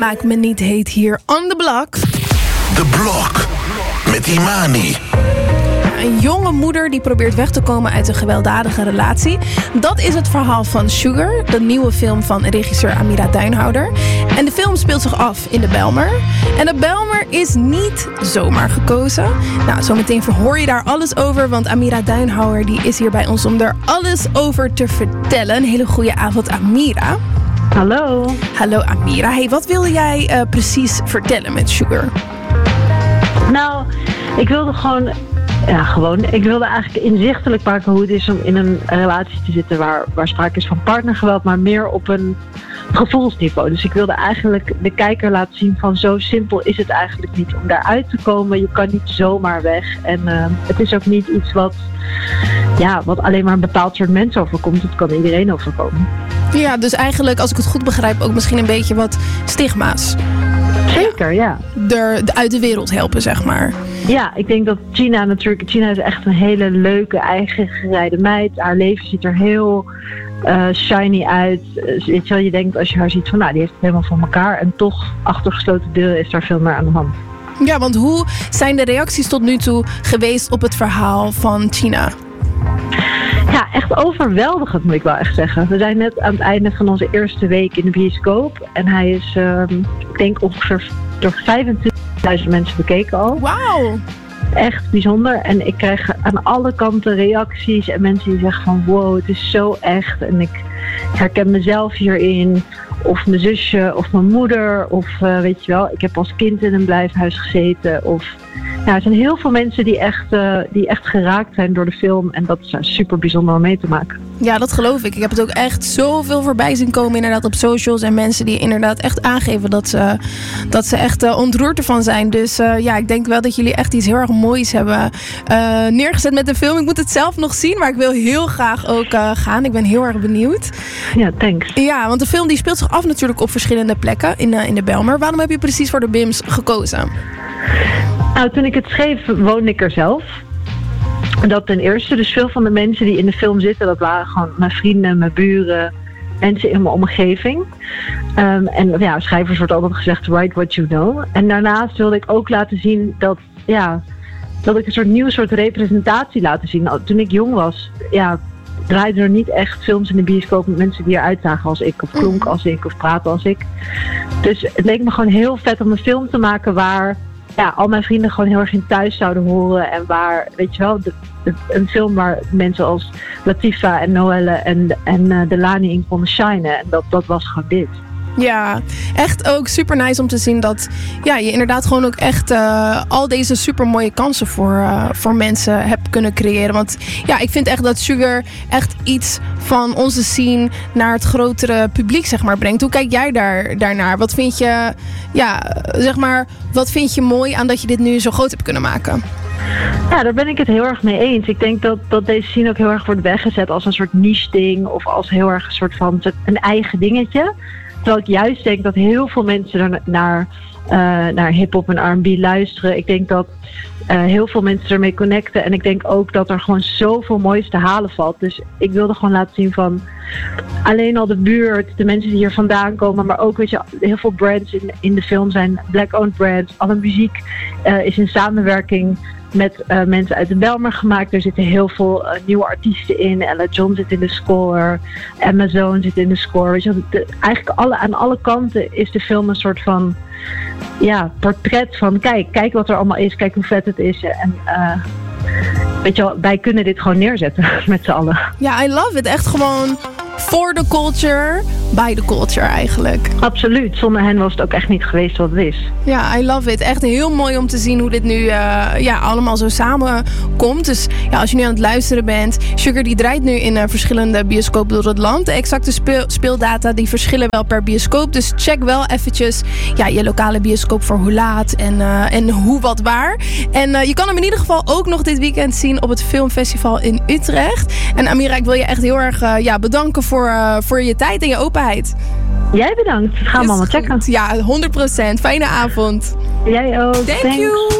Maak me niet heet hier on the block. De Blok met Imani. Een jonge moeder die probeert weg te komen uit een gewelddadige relatie. Dat is het verhaal van Sugar, de nieuwe film van regisseur Amira Duinhouder. En de film speelt zich af in de Bijlmer. En de Bijlmer is niet zomaar gekozen. Nou, zometeen hoor je daar alles over, want Amira Duinhouder die is hier bij ons om er alles over te vertellen. Een hele goede avond, Amira. Hallo. Hallo Amira. Hey, wat wilde jij precies vertellen met Sugar? Nou, ik wilde ik wilde eigenlijk inzichtelijk maken hoe het is om in een relatie te zitten waar sprake is van partnergeweld, maar meer op een gevoelsniveau. Dus ik wilde eigenlijk de kijker laten zien van zo simpel is het eigenlijk niet om daaruit te komen. Je kan niet zomaar weg. En het is ook niet iets wat alleen maar een bepaald soort mensen overkomt. Het kan iedereen overkomen. Ja, dus eigenlijk, als ik het goed begrijp, ook misschien een beetje wat stigma's. Zeker, ja. Uit de wereld helpen, zeg maar. Ja, ik denk dat China is echt een hele leuke, eigen gereide meid. Haar leven ziet er heel shiny uit. Weet je wel, je denkt als je haar ziet van, die heeft het helemaal voor elkaar. En toch, achter gesloten deuren is daar veel meer aan de hand. Ja, want hoe zijn de reacties tot nu toe geweest op het verhaal van China? Ja, echt overweldigend moet ik wel echt zeggen. We zijn net aan het einde van onze eerste week in de bioscoop. En hij is, ik denk ongeveer door 25.000 mensen bekeken al. Wauw! Echt bijzonder. En ik krijg aan alle kanten reacties en mensen die zeggen van wow, het is zo echt. En ik herken mezelf hierin. Of mijn zusje, of mijn moeder. Of weet je wel, ik heb als kind in een blijfhuis gezeten. Of er zijn heel veel mensen die echt geraakt zijn door de film. En dat is super bijzonder om mee te maken. Ja, dat geloof ik. Ik heb het ook echt zoveel voorbij zien komen inderdaad op socials. En mensen die inderdaad echt aangeven dat ze echt ontroerd ervan zijn. Dus ik denk wel dat jullie echt iets heel erg moois hebben neergezet met de film. Ik moet het zelf nog zien, maar ik wil heel graag ook gaan. Ik ben heel erg benieuwd. Ja, thanks. Ja, want de film die speelt zich af natuurlijk op verschillende plekken in de Bijlmer. Waarom heb je precies voor de BIMS gekozen? Nou, toen ik het schreef, woonde ik er zelf. Dat ten eerste. Dus veel van de mensen die in de film zitten, dat waren gewoon mijn vrienden, mijn buren, mensen in mijn omgeving. Schrijvers wordt altijd gezegd, write what you know. En daarnaast wilde ik ook laten zien dat ik een nieuw soort representatie laten zien. Toen ik jong was, draaiden er niet echt films in de bioscoop met mensen die eruit zagen als ik, of klonken als ik, of praten als ik. Dus het leek me gewoon heel vet om een film te maken waar al mijn vrienden gewoon heel erg in thuis zouden horen. En waar, weet je wel, een film waar mensen als Latifa en Noelle en Delani in konden shinen. En dat was gewoon dit. Ja, echt ook super nice om te zien dat je inderdaad gewoon ook echt al deze super mooie kansen voor mensen hebt kunnen creëren. Want ik vind echt dat Sugar echt iets van onze scene naar het grotere publiek zeg maar brengt. Hoe kijk jij daarnaar? Wat vind je, wat vind je mooi aan dat je dit nu zo groot hebt kunnen maken? Ja, daar ben ik het heel erg mee eens. Ik denk dat deze scene ook heel erg wordt weggezet als een soort niche ding of als heel erg een soort van een eigen dingetje. Terwijl ik juist denk dat heel veel mensen naar hip-hop en R&B luisteren. Ik denk dat heel veel mensen ermee connecten. En ik denk ook dat er gewoon zoveel moois te halen valt. Dus ik wilde gewoon laten zien van alleen al de buurt, de mensen die hier vandaan komen. Maar ook, weet je, heel veel brands in de film zijn black-owned brands. Alle muziek is in samenwerking met mensen uit de Bijlmer gemaakt. Er zitten heel veel nieuwe artiesten in. Ella John zit in de score. Amazon zit in de score. Weet je, eigenlijk aan alle kanten is de film een soort van portret van kijk wat er allemaal is. Kijk hoe vet het is. En weet je wel, wij kunnen dit gewoon neerzetten met z'n allen. Ja, I love it. Echt gewoon for the culture, by the culture eigenlijk. Absoluut. Zonder hen was het ook echt niet geweest wat het is. Ja, I love it. Echt heel mooi om te zien hoe dit nu allemaal zo samenkomt. Dus als je nu aan het luisteren bent, Sugar die draait nu in verschillende bioscopen door het land. De exacte speeldata die verschillen wel per bioscoop. Dus check wel eventjes je lokale bioscoop voor hoe laat en hoe wat waar. En je kan hem in ieder geval ook nog dit weekend zien op het filmfestival in Utrecht. En Amira, ik wil je echt heel erg bedanken voor je tijd en je openheid. Jij bedankt. Gaan we allemaal checken. Ja, 100%. Fijne avond. Jij ook. Thank you.